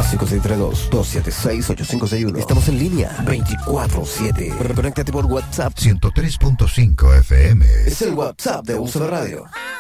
Más 5632-276-8561. Estamos en línea 24/7. Conéctate por WhatsApp 103.5 FM. Es el WhatsApp de UCB Radio.